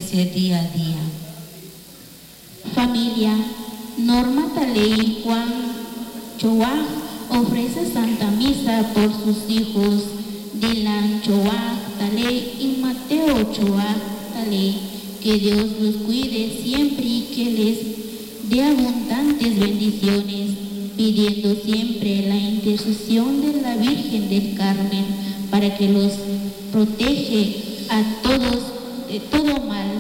crece día a día. Familia, Norma Taley Juan Choaj ofrece Santa Misa por sus hijos Dylan Choaj Taley y Mateo Choaj Taley. Que Dios los cuide siempre y que les dé abundantes bendiciones, pidiendo siempre la intercesión de la Virgen del Carmen para que los protege a todos de todo mal.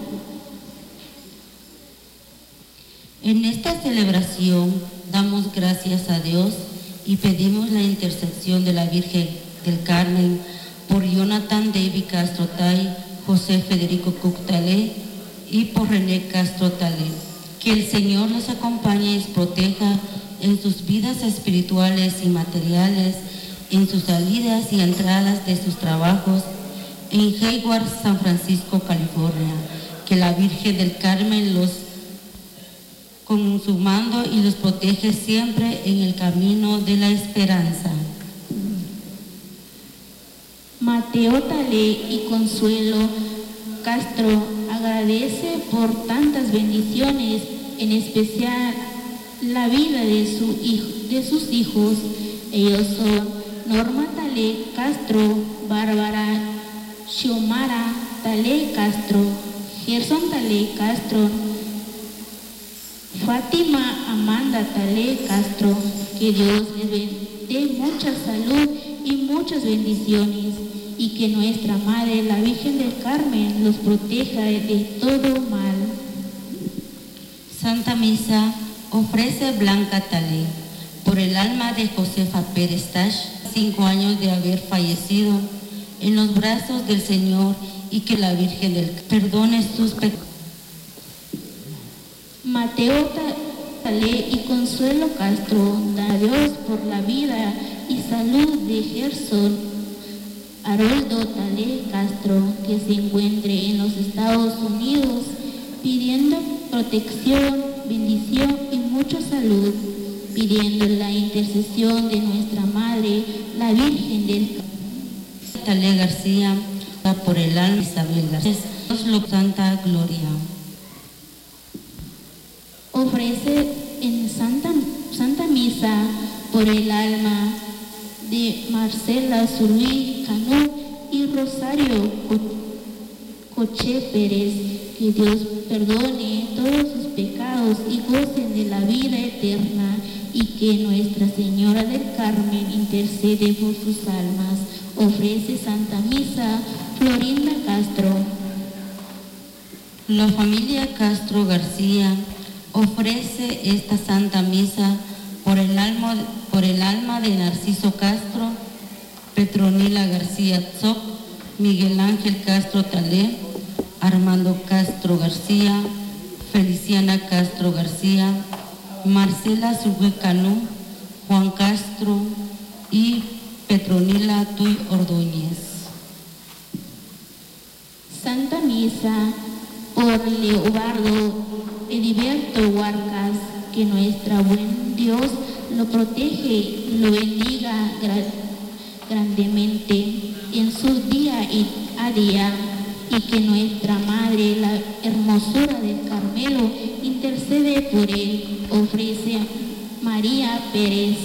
En esta celebración damos gracias a Dios y pedimos la intercesión de la Virgen del Carmen por Jonathan David Castro Tay, José Federico Cook Taley y por René Castro Taley. Que el Señor los acompañe y los proteja en sus vidas espirituales y materiales, en sus salidas y entradas de sus trabajos en Hayward, San Francisco, California. Que la Virgen del Carmen los con su mando y los protege siempre en el camino de la esperanza. Mateo Taley y Consuelo Castro agradece por tantas bendiciones, en especial la vida de sus hijos. Ellos son Norma Taley Castro, Bárbara Xiomara Taley Castro, Gerson Taley Castro, Fátima Amanda Taley Castro. Que Dios les dé mucha salud y muchas bendiciones, y que nuestra Madre, la Virgen del Carmen, los proteja de todo mal. Santa Misa ofrece Blanca Taley por el alma de Josefa Pérez Tash, 5 años de haber fallecido, en los brazos del Señor, y que la Virgen del Carmen perdone sus pecados. Mateo Taley y Consuelo Castro da a Dios por la vida y salud de Gerson Haroldo Taley Castro, que se encuentre en los Estados Unidos, pidiendo protección, bendición y mucha salud, pidiendo la intercesión de nuestra Madre, la Virgen del Carmen. Taley García, por el alma de Isabel García, Santa Gloria. Ofrece en Santa Misa por el alma de Marcela Zurui Canú y Rosario Coche Pérez. Que Dios perdone todos sus pecados y gocen de la vida eterna, y que Nuestra Señora del Carmen intercede por sus almas. Ofrece Santa Misa Florinda Castro. La familia Castro García ofrece esta Santa Misa por el alma de Narciso Castro, Petronila García Tzoc, Miguel Ángel Castro Taley, Armando Castro García, Feliciana Castro García, Marcela Zurui Canú, Juan Castro y Petronila Tuy Ordóñez. Santa Misa por Leobardo Heriberto Huarcas. Que nuestro buen Dios lo protege, lo bendiga grandemente en sus días a día, y que nuestra Madre, la Hermosura del Carmelo, intercede por él. Ofrece María Pérez.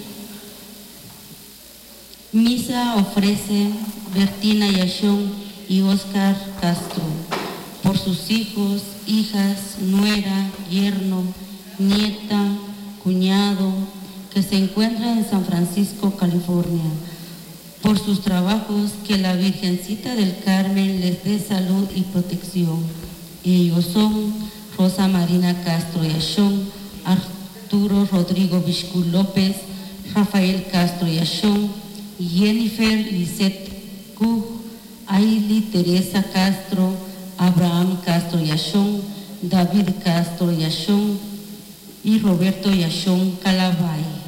Misa ofrece Bertina Yashón y Oscar Castro por sus hijos, hijas, nuera, yerno, nieta, cuñado, que se encuentra en San Francisco, California. Por sus trabajos, que la Virgencita del Carmen les dé salud y protección. Ellos son Rosa Marina Castro Yashón, Arturo Rodrigo Vizcu López, Rafael Castro Yashón, Jennifer Lisette Cook, Ailey Teresa Castro, Abraham Castro Yashón, David Castro Yashón y Roberto Yashón Calabay.